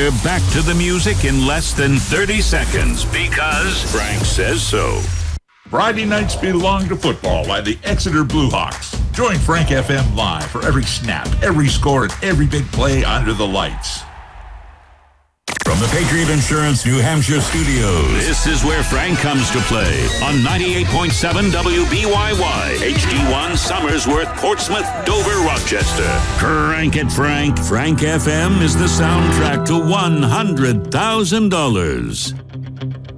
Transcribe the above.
We're back to the music in less than 30 seconds because Frank says so. Friday nights belong to football by the Exeter Bluehawks. Join Frank FM live for every snap, every score, and every big play under the lights. From the Patriot Insurance New Hampshire studios, This is where Frank comes to play on 98.7 WBYY, HD1 Somersworth, Portsmouth, Dover, Rochester. Crank it, Frank. Frank FM is the soundtrack to $100,000.